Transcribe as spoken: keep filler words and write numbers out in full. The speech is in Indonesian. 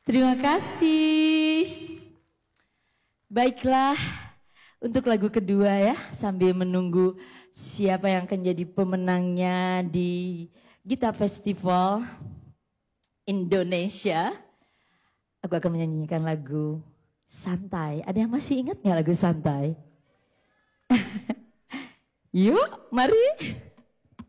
Terima kasih. Baiklah, untuk lagu kedua ya, sambil menunggu siapa yang akan jadi pemenangnya di Gita Festival Indonesia. Aku akan menyanyikan lagu Santai. Ada yang masih ingat nggak lagu Santai? Yuk, mari.